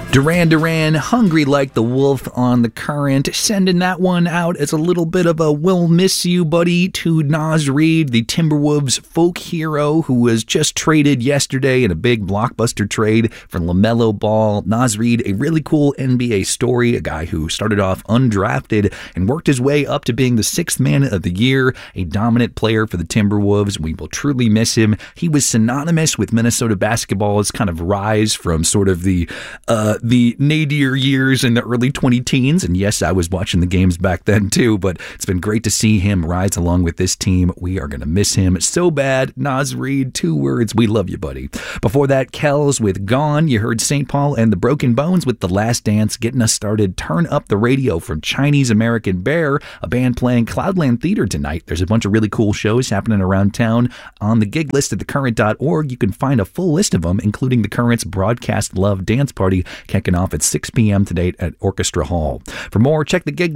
Duran Duran, Hungry Like the Wolf on the Current, sending that one out as a little bit of a we'll miss you, buddy, to Naz Reid, the Timberwolves folk hero who was just traded yesterday in a big blockbuster trade for LaMelo Ball. Naz Reid, a really cool NBA story, a guy who started off undrafted and worked his way up to being the sixth man of the year, a dominant player for the Timberwolves. We will truly miss him. He was synonymous with Minnesota basketball's kind of rise from sort of the nadir years in the early 2010s. And yes, I was watching the games back then too, but it's been great to see him rise along with this team. We are going to miss him so bad. Naz Reid, 2 words. We love you, buddy. Before that, Kells with Gone. You heard St. Paul and the Broken Bones with The Last Dance. Getting us started, Turn Up the Radio from Chinese American Bear, a band playing Cloudland Theater tonight. There's a bunch of really cool shows happening around town. On the gig list at thecurrent.org, you can find a full list of them, including the Current's Broadcast Love Dance Party, kicking off at 6 p.m. today at Orchestra Hall. For more, check the gig